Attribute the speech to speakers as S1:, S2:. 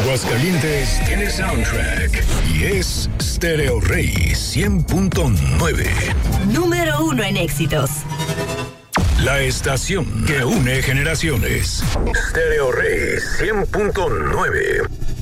S1: Aguascalientes tiene soundtrack y es Stereo Rey 100.9.
S2: Número 1 en éxitos.
S1: La estación que une generaciones. Stereo Rey 100.9.